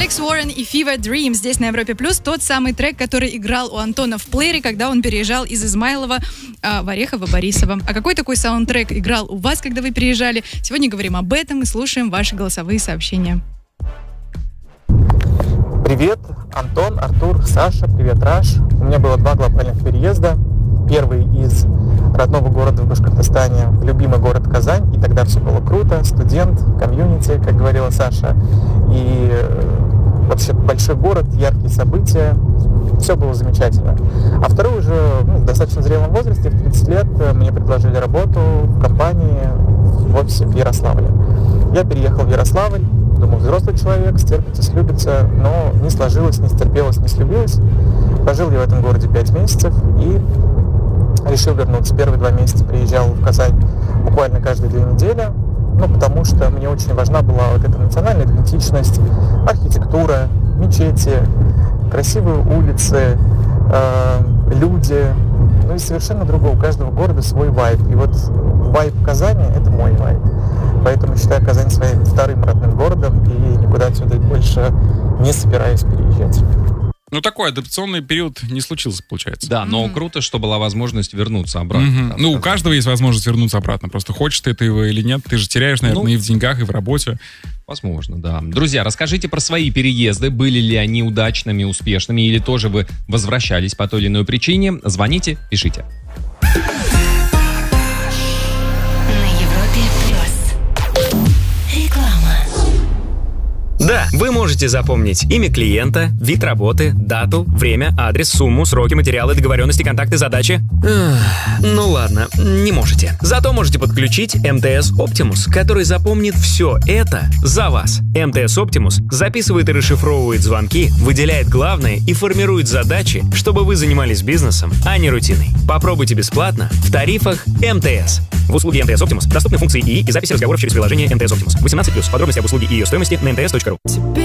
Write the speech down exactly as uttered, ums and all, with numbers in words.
Алекс Уоррен и Fever Dream здесь на Европе Плюс. Тот самый трек, который играл у Антона в плеере, когда он переезжал из Измайлова э, в Орехово-Борисово. А какой такой саундтрек играл у вас, когда вы переезжали? Сегодня говорим об этом и слушаем ваши голосовые сообщения. Привет, Антон, Артур, Саша, привет, Раш. У меня было два глобальных переезда. Первый из родного города в Башкортостане в любимый город Казань, и тогда все было круто, студент, комьюнити, как говорила Саша, и вообще большой город, яркие события, все было замечательно. А второй уже ну, в достаточно зрелом возрасте, в тридцать лет, мне предложили работу в компании в офисе в Ярославле. Я переехал в Ярославль, думаю, взрослый человек, стерпится, слюбится, но не сложилось, не стерпелось, не слюбилось. Пожил я в этом городе пять месяцев и решил вернуться. Первые два месяца приезжал в Казань буквально каждые две недели, ну, потому что мне очень важна была вот эта национальная идентичность, архитектура, мечети, красивые улицы, э, люди, ну и совершенно другого. У каждого города свой вайб. И вот вайб Казани — это мой вайб. Поэтому считаю Казань своим вторым родным городом и никуда отсюда больше не собираюсь переезжать. Ну, такой адаптационный период не случился, получается. Да, но mm-hmm. круто, что была возможность вернуться обратно. Mm-hmm. Ну, у каждого есть возможность вернуться обратно. Просто хочешь ты этого или нет. Ты же теряешь, наверное, ну, и в деньгах, и в работе. Возможно, да. Друзья, расскажите про свои переезды. Были ли они удачными, успешными, или тоже вы возвращались по той или иной причине? Звоните, пишите. Да, вы можете запомнить имя клиента, вид работы, дату, время, адрес, сумму, сроки, материалы, договоренности, контакты, задачи. Эх, ну ладно, не можете. Зато можете подключить эм тэ эс Optimus, который запомнит все это за вас. эм тэ эс Optimus записывает и расшифровывает звонки, выделяет главное и формирует задачи, чтобы вы занимались бизнесом, а не рутиной. Попробуйте бесплатно в тарифах эм тэ эс. В услуге эм тэ эс Optimus доступны функции ИИ и записи разговоров через приложение эм тэ эс Optimus. восемнадцать плюс. Подробности об услуге и ее стоимости на эм тэ эс точка ру.